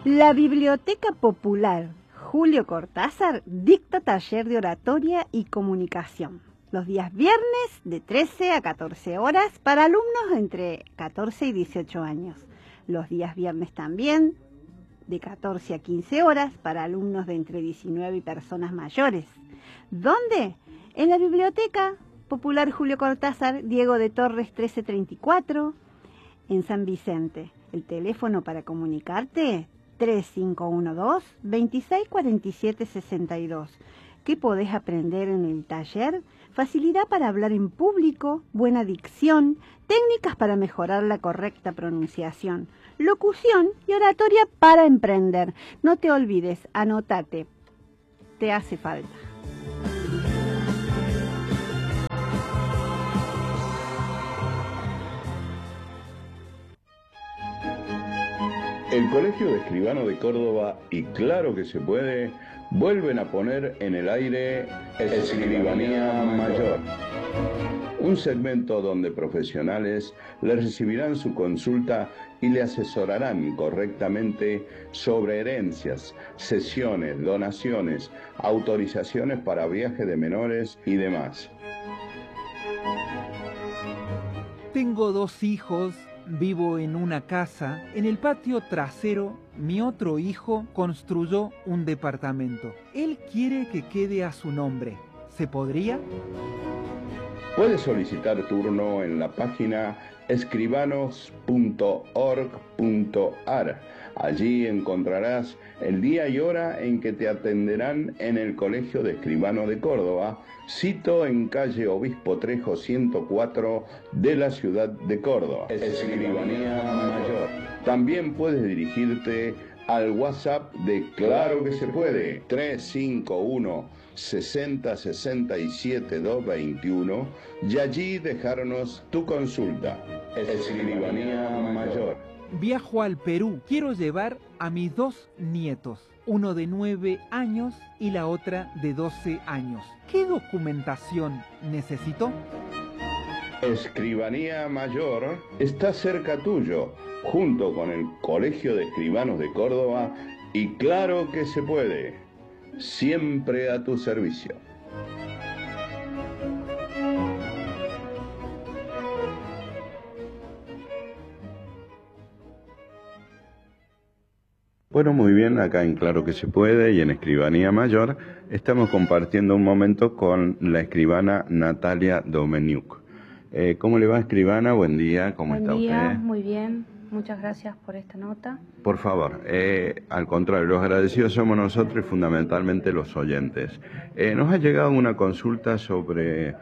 La Biblioteca Popular Julio Cortázar dicta taller de oratoria y comunicación. Los días viernes de 13 a 14 horas para alumnos entre 14 y 18 años. Los días viernes también de 14 a 15 horas para alumnos de entre 19 y personas mayores. ¿Dónde? En la Biblioteca Popular Julio Cortázar, Diego de Torres 1334, en San Vicente. El teléfono para comunicarte, 3512-264762. ¿Qué podés aprender en el taller? Facilidad para hablar en público, buena dicción, técnicas para mejorar la correcta pronunciación, locución y oratoria para emprender. No te olvides, anótate, te hace falta. El Colegio de Escribanos de Córdoba y Claro que se puede vuelven a poner en el aire Escribanía Mayor, un segmento donde profesionales le recibirán su consulta y le asesorarán correctamente sobre herencias, cesiones, donaciones, autorizaciones para viaje de menores y demás. Tengo 2 hijos. Vivo en una casa. En el patio trasero, mi otro hijo construyó un departamento. Él quiere que quede a su nombre. ¿Se podría? Puedes solicitar turno en la página escribanos.org.ar. Allí encontrarás el día y hora en que te atenderán en el Colegio de Escribanos de Córdoba, sito en calle Obispo Trejo 104 de la ciudad de Córdoba. Escribanía Mayor. También puedes dirigirte al WhatsApp de Claro que se puede, 351 60 67 221, y allí dejarnos tu consulta. Escribanía Mayor. Viajo al Perú. Quiero llevar a mis 2 nietos, uno de 9 años y la otra de 12 años. ¿Qué documentación necesito? Escribanía Mayor está cerca tuyo, junto con el Colegio de Escribanos de Córdoba y Claro que se puede, siempre a tu servicio. Bueno, muy bien, acá en Claro que se puede y en Escribanía Mayor estamos compartiendo un momento con la escribana Natalia Domeniuk. ¿Cómo le va, escribana? Buen día, ¿cómo está usted? Buen día, muy bien. Muchas gracias por esta nota. Por favor, al contrario, los agradecidos somos nosotros y fundamentalmente los oyentes. Nos ha llegado una consulta sobre,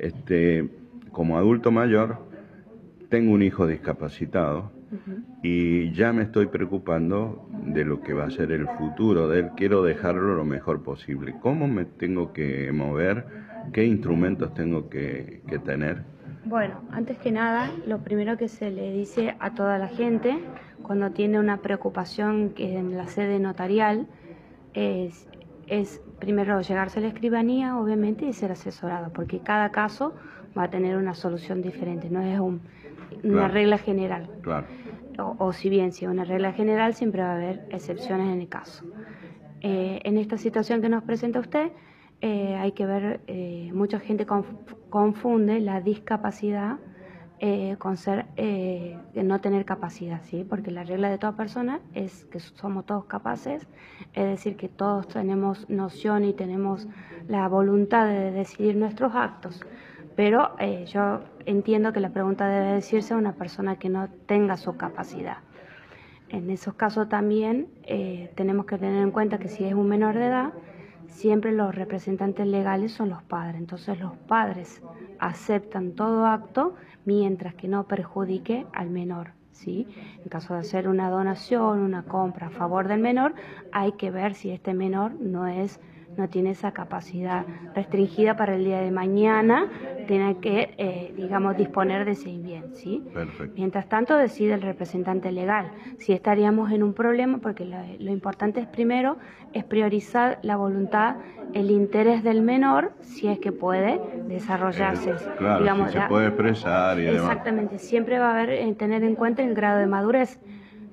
como adulto mayor, tengo un hijo discapacitado. Y ya me estoy preocupando de lo que va a ser el futuro de él. Quiero dejarlo lo mejor posible. ¿Cómo me tengo que mover? ¿Qué instrumentos tengo que tener? Bueno, antes que nada, lo primero que se le dice a toda la gente cuando tiene una preocupación que en la sede notarial es primero llegarse a la escribanía, obviamente, y ser asesorado, porque cada caso va a tener una solución diferente, no es una regla general. Claro. O si bien si es una regla general, siempre va a haber excepciones en el caso. En esta situación que nos presenta usted, hay que ver, mucha gente confunde la discapacidad con ser no tener capacidad, ¿sí? Porque la regla de toda persona es que somos todos capaces, es decir, que todos tenemos noción y tenemos la voluntad de decidir nuestros actos. Pero yo entiendo que la pregunta debe decirse a una persona que no tenga su capacidad. En esos casos también tenemos que tener en cuenta que si es un menor de edad, siempre los representantes legales son los padres. Entonces los padres aceptan todo acto mientras que no perjudique al menor, ¿sí? En caso de hacer una donación, una compra a favor del menor, hay que ver si este menor no tiene esa capacidad restringida para el día de mañana, tiene que, disponer de ese bien, ¿sí? Perfecto. Mientras tanto, decide el representante legal. Si estaríamos en un problema, porque lo importante es primero, es priorizar la voluntad, el interés del menor, si es que puede desarrollarse. Claro, si se puede expresar y demás. Exactamente, siempre va a haber, tener en cuenta el grado de madurez.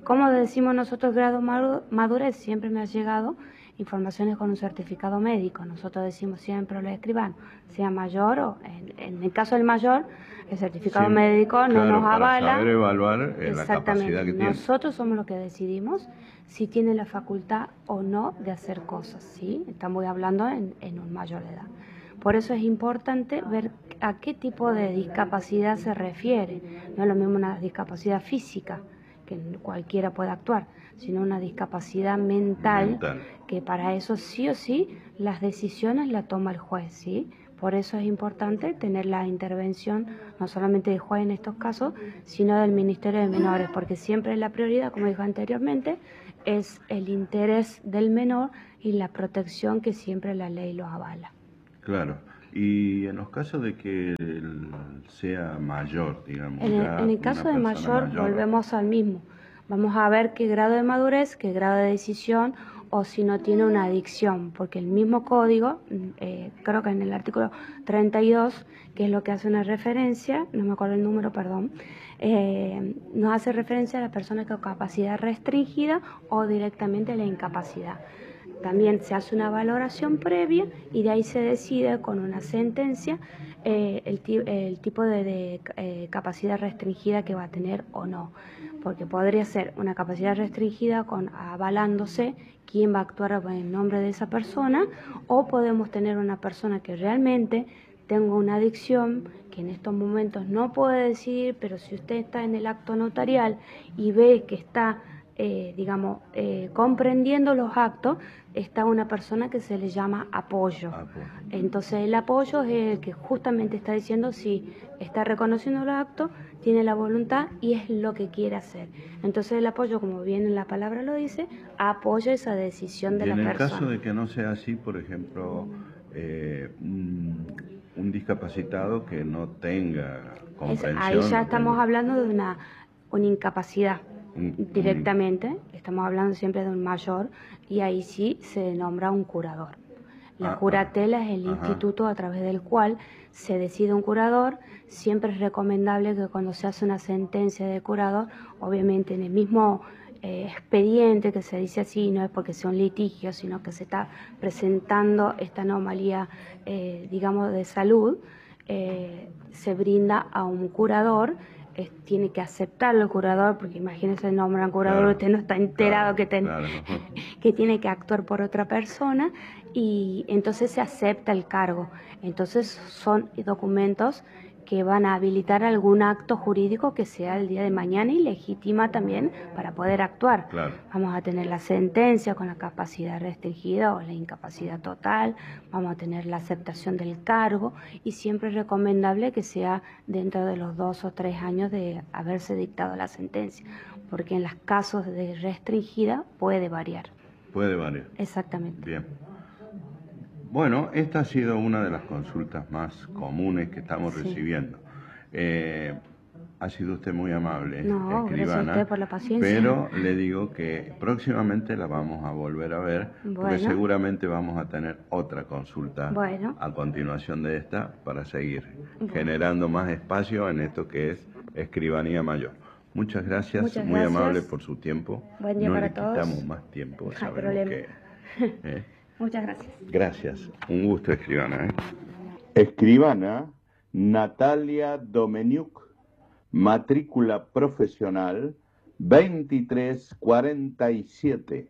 ¿Cómo decimos nosotros grado madurez? Siempre me ha llegado informaciones con un certificado médico. Nosotros decimos siempre a los escribanos, sea mayor o, en el caso del mayor, el certificado médico no nos avala. Para saber evaluar la capacidad que tiene. Nosotros somos los que decidimos si tiene la facultad o no de hacer cosas, ¿sí? Estamos hablando en un mayor de edad. Por eso es importante ver a qué tipo de discapacidad se refiere. No es lo mismo una discapacidad física, que cualquiera puede actuar, sino una discapacidad mental, que para eso sí o sí las decisiones las toma el juez, ¿sí? Por eso es importante tener la intervención no solamente del juez en estos casos, sino del Ministerio de Menores, porque siempre la prioridad, como dijo anteriormente, es el interés del menor y la protección que siempre la ley los avala. Claro. Y en los casos de que él sea mayor, digamos. En el caso de mayor, volvemos al mismo. Vamos a ver qué grado de madurez, qué grado de decisión, o si no tiene una adicción, porque el mismo código, creo que en el artículo 32, que es lo que hace una referencia, no me acuerdo el número, perdón, nos hace referencia a las personas con capacidad restringida o directamente a la incapacidad. También se hace una valoración previa y de ahí se decide con una sentencia el tipo de capacidad restringida que va a tener o no. Porque podría ser una capacidad restringida avalándose quién va a actuar en nombre de esa persona, o podemos tener una persona que realmente tenga una adicción, que en estos momentos no puede decidir, pero si usted está en el acto notarial y ve que está comprendiendo los actos, está una persona que se le llama apoyo. Entonces el apoyo es el que justamente está diciendo si está reconociendo los actos, tiene la voluntad y es lo que quiere hacer. Entonces el apoyo, como bien la palabra lo dice, apoya esa decisión de la persona. En el caso de que no sea así, por ejemplo, un discapacitado que no tenga comprensión. Ahí ya estamos hablando de una incapacidad. Directamente, estamos hablando siempre de un mayor, y ahí sí se nombra un curador. La curatela es el instituto a través del cual se decide un curador. Siempre es recomendable que cuando se hace una sentencia de curador, obviamente en el mismo expediente que se dice así, no es porque sea un litigio, sino que se está presentando esta anomalía, de salud, se brinda a un curador. Tiene que aceptarlo el curador, porque imagínese, nombran curador, usted no está enterado que tiene que actuar por otra persona, y entonces se acepta el cargo. Entonces son documentos que van a habilitar algún acto jurídico que sea el día de mañana y legítima también para poder actuar. Vamos a tener la sentencia con la capacidad restringida o la incapacidad total, vamos a tener la aceptación del cargo, y siempre es recomendable que sea dentro de los 2 o 3 años de haberse dictado la sentencia, porque en los casos de restringida puede variar. Puede variar. Exactamente. Bien. Bueno, esta ha sido una de las consultas más comunes que estamos recibiendo. Ha sido usted muy amable, escribana. Gracias a usted por la paciencia. Pero le digo que próximamente la vamos a volver a ver, porque seguramente vamos a tener otra consulta a continuación de esta para seguir generando más espacio en esto que es escribanía mayor. Muchas gracias, muy amable por su tiempo. Buen día para todos. No le quitamos más tiempo. No hay problema. Muchas gracias. Gracias. Un gusto, escribana. Escribana Natalia Domeniuk, matrícula profesional 2347.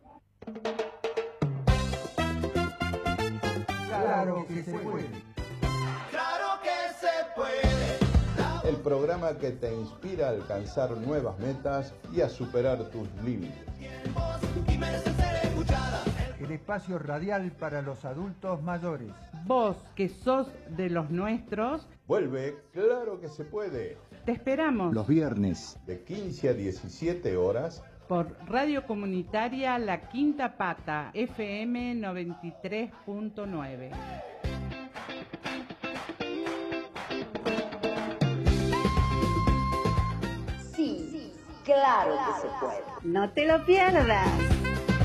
Claro que se puede. Claro que se puede. El programa que te inspira a alcanzar nuevas metas y a superar tus límites. Y merecen ser escuchadas. El espacio radial para los adultos mayores. Vos, que sos de los nuestros, Vuelve, claro que se puede. te esperamos Los viernes De 15 a 17 horas. por Radio Comunitaria La Quinta Pata, FM 93.9. Sí, claro que se puede. No te lo pierdas.